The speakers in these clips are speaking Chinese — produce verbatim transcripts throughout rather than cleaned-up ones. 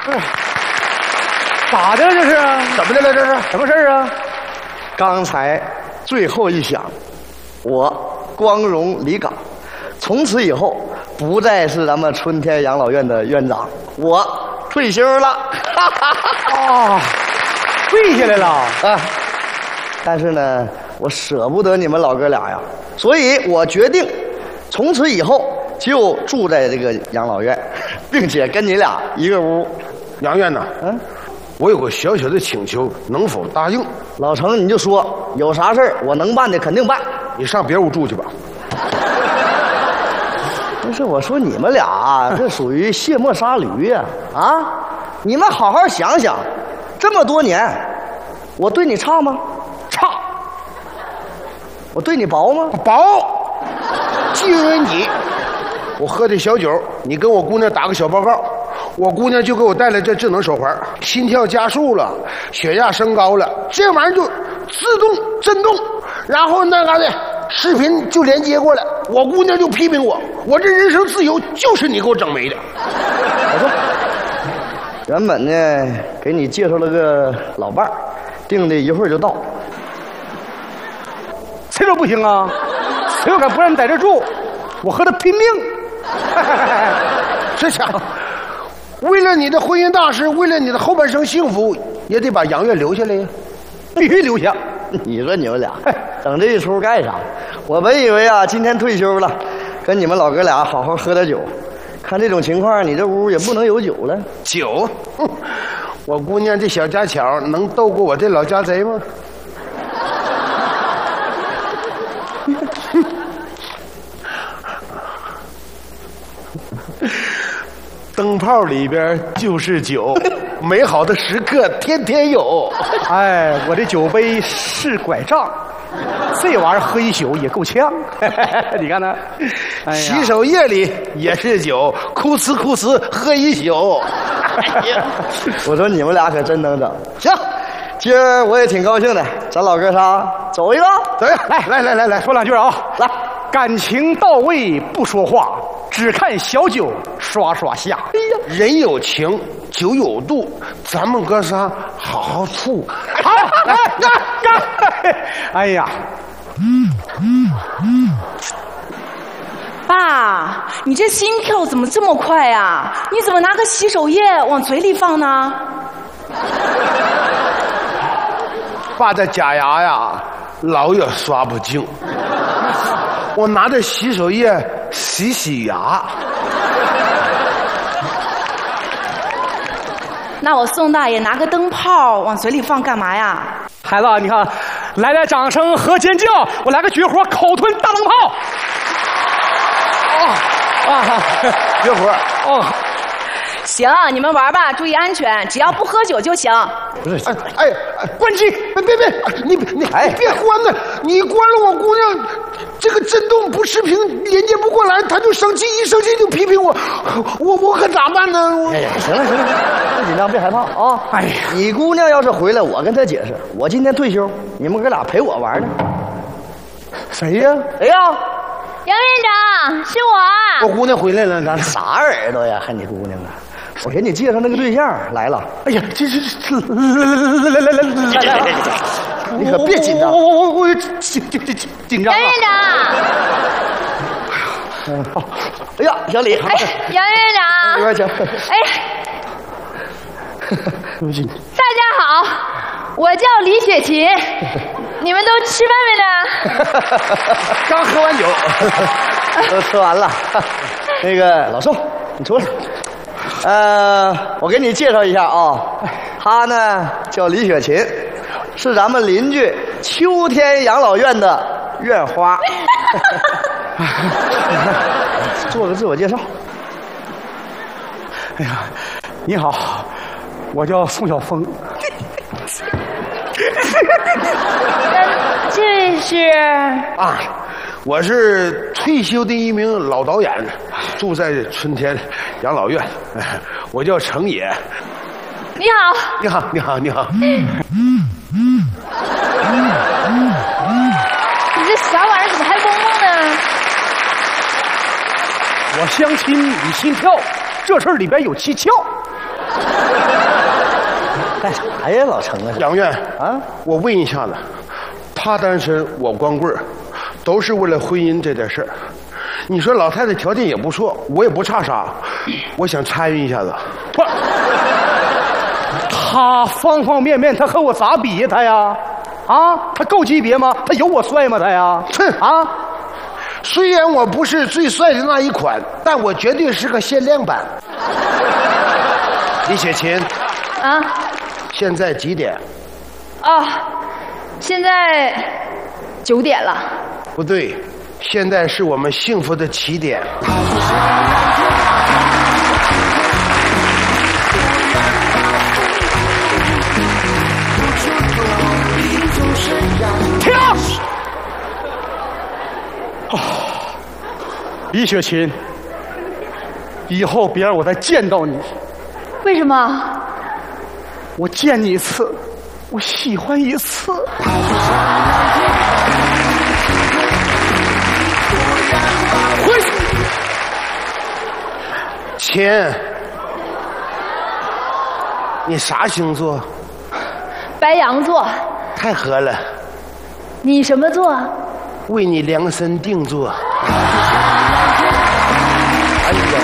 咋的这是？ 怎么的了？这是什么事儿啊？ 刚才最后一响，我光荣离岗，从此以后不再是咱们春天养老院的院长，我退休了。 哦，退下来了啊！但是呢，我舍不得你们老哥俩呀，所以我决定从此以后就住在这个养老院，并且跟你俩一个屋。 杨院呐， 嗯， 我有个小小的请求，能否答应？ 老程，你就说有啥事儿我能办的肯定办。 你上别屋住去吧。 不是，我说你们俩这属于卸磨杀驴呀！啊，你们好好想想，这么多年，我对你差吗？ 差。 我对你薄吗？ 薄。就因为你，我喝的小酒，你跟我姑娘打个小报告，我姑娘就给我带来这智能手环，心跳加速了，血压升高了，这玩意儿就自动震动，然后那嘎的视频就连接过来，我姑娘就批评我，我这人生自由就是你给我整没的。 我说，原本呢给你介绍了个老伴儿，定的一会儿就到。 这都不行啊！谁要敢不让你在这住，我和他拼命！ 这家伙，为了你的婚姻大事，为了你的后半生幸福，也得把杨月留下来呀， 必须留下。 你说你们俩整这一出干啥？我本以为啊，今天退休了，跟你们老哥俩好好喝点酒。看这种情况，你这屋也不能有酒了。 酒？哼，我姑娘这小家巧能斗过我这老家贼吗？灯泡里边就是酒，美好的时刻天天有。 哎，我这酒杯是拐杖，这玩意儿喝一宿也够呛。你看呢？哎、 洗手液里也是酒，哭呲哭呲喝一宿。 我说你们俩可真能整。行，今儿我也挺高兴的，咱老哥仨走一个。 走，来来来来来， 说两句啊！ 来， 感情到位不说话，只看小酒刷刷下。 哎呀，人有情，酒有度，咱们哥仨好好处。 好，来干干！哎呀，嗯嗯嗯。爸，你这心跳怎么这么快呀？你怎么拿个洗手液往嘴里放呢？ 爸的假牙呀，老也刷不净，我拿着洗手液洗洗牙。 那我宋大爷拿个灯泡往嘴里放干嘛呀？ 孩子，你看，来点掌声和尖叫，我来个绝活，口吞大灯泡。 啊啊，绝活哦。 行，你们玩吧，注意安全，只要不喝酒就行。 不是，哎哎哎，关机！别别别，你你哎，别关了！你关了，我姑娘这个震动不视频连接不过来，她就生气，一生气就批评我，我我可咋办呢？我哎呀，行了行了，不紧张，别害怕啊！哎呀，你姑娘要是回来，我跟她解释，我今天退休，你们哥俩陪我玩呢。 谁呀？ 谁呀？ 杨院长，是我啊！ 我姑娘回来了，咱啥耳朵呀？还你姑娘啊？我给你介绍那个对象来了。 哎呀，这这这，来来来来来来来， 你可别紧张， 我我我我紧紧紧紧张。 杨院长， 嗯，好。哎呀，小李， 哎，杨院长， 这边请。 哎，大家好，我叫李雪琴，你们都吃饭没呢？ 刚喝完酒， 都吃完了。那个老宋，你出来。呃，我给你介绍一下啊，她呢叫李雪琴，是咱们邻居秋天养老院的院花。做个自我介绍。 哎呀，你好，我叫宋晓峰。 这是啊，我是退休的一名老导演，住在春天养老院，我叫程野。 你好， 你好，你好，你好。 你这小玩意儿怎么还嗡嗡呢？ 我相亲你心跳，这事儿里边有蹊跷。 干啥呀，老程啊？ 杨院啊， 我问一下子，他单身我光棍儿，都是为了婚姻这点事儿。你说老太太条件也不错，我也不差啥，我想参与一下子。 不，他方方面面，他和我咋比呀？他呀，啊，他够级别吗？他有我帅吗？他呀， 哼啊！ 虽然我不是最帅的那一款，但我绝对是个限量版。李雪琴， 啊现在几点？ 啊，现在九点了。 不对，现在是我们幸福的起点。 停！啊，李雪琴，以后别让我再见到你。 为什么？ 我见你一次，我喜欢一次。回去。 琴，你啥星座？ 白羊座。 太合了， 你什么座？ 为你量身定做。哎呀！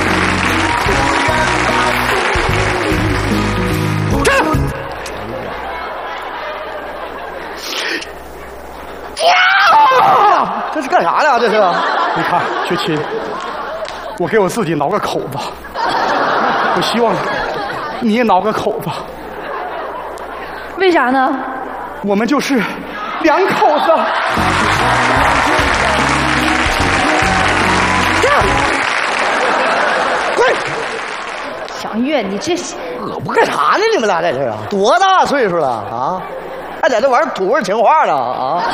这是干啥呢？这是？ 你看，雪琴，我给我自己挠个口子，我希望你也挠个口子。 为啥呢？ 我们就是两口子。 快！ 祥月，你这恶不干啥呢？你们俩在这儿啊？多大岁数了啊？还在这玩土味情话呢啊？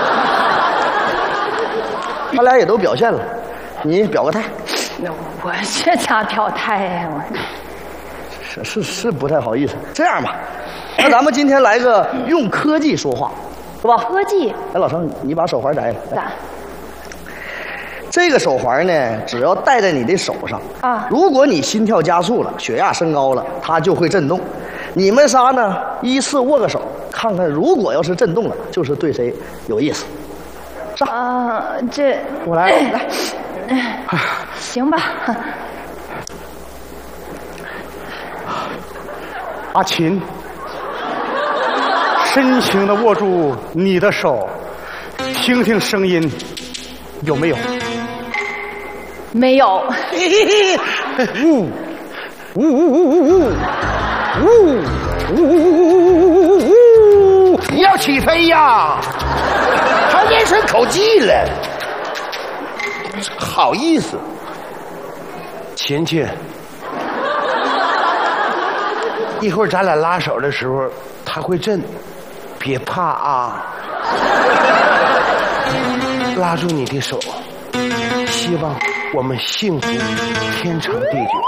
他俩也都表现了，你表个态。 那我这咋表态呀？我是是是不太好意思。这样吧，那咱们今天来个用科技说话，是吧？ 科技。 哎，老程，你把手环摘了。 咋？ 这个手环呢，只要戴在你的手上啊， 如果你心跳加速了，血压升高了，它就会震动。你们仨呢，依次握个手，看看如果要是震动了，就是对谁有意思。 啊，这我来，来， 行吧。 阿琴，深情的握住你的手，听听声音，有没有？ 没有。 呜呜呜呜呜呜呜呜！ 你要起飞呀？还念顺口技了，好意思。琴琴，一会儿咱俩拉手的时候，它会震，别怕啊。拉住你的手，希望我们幸福天长地久。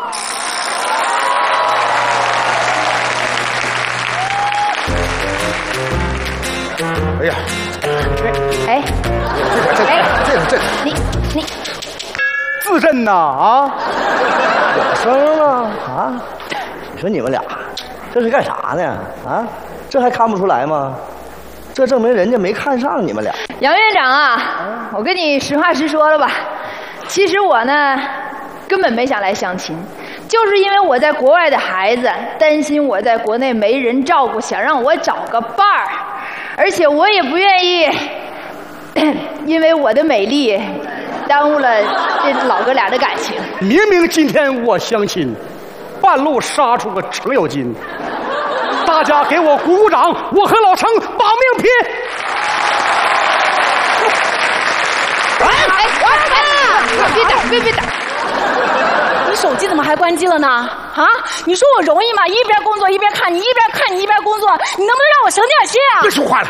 哎呀， 哎， 这个这个这个这个， 你你自震呐啊！ 有声了啊！你说你们俩这是干啥呢？啊，这还看不出来吗？这证明人家没看上你们俩。 杨院长啊，我跟你实话实说了吧，其实我呢根本没想来相亲，就是因为我在国外的孩子担心我在国内没人照顾，想让我找个伴儿，而且我也不愿意因为我的美丽耽误了这老哥俩的感情。 明明今天我相亲，半路杀出个程咬金，大家给我鼓鼓掌，我和老程保命拼！ 哎哎哎！别打，别别打！ 你手机怎么还关机了呢？啊，你说我容易吗？一边工作一边看你，一边看你一边工作，你能不能让我省点心啊？ 别说话了，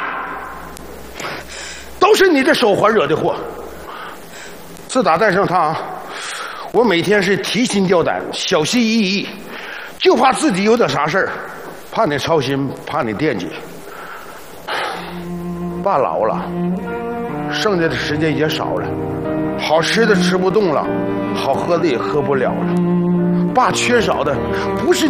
都是你这手环惹的祸。自打戴上它，我每天是提心吊胆，小心翼翼，就怕自己有点啥事儿，怕你操心，怕你惦记。爸老了，剩下的时间也少了，好吃的吃不动了，好喝的也喝不了了。爸缺少的不是